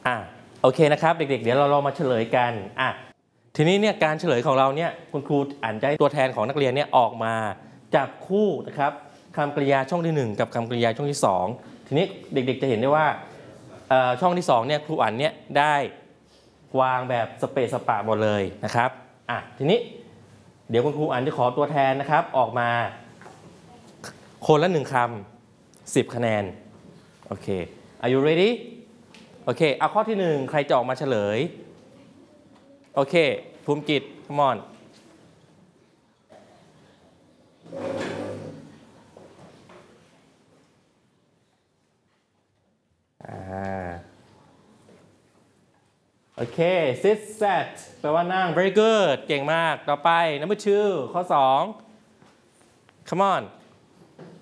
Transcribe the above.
โอเคนะครับเด็กๆเดี๋ยวเราลองมาเฉลยกันทีนี้เนี่ยการเฉลยของเราเนี่ยคุณครูอ่านใจตัวแทนของนักเรียนเนี่ยออกมาจับคู่นะครับคำกริยาช่องที่1กับคำกริยาช่องที่2ทีนี้เด็กๆจะเห็นได้ว่าช่องที่2เนี่ยครูอ่านเนี่ยได้วางแบบสเปซสปะหมดเลยนะครับทีนี้เดี๋ยวคุณครูอ่านจะขอตัวแทนนะครับออกมาคนละ1คำ10คะแนนโอเค Are you ready โอเคเอาข้อที่1ใครจะออกมาเฉลยโอเคภูมิกิจ come on โอเค sit sat แปลว่านั่ง very good เก่งมากต่อไป number 2ข้อ2 come on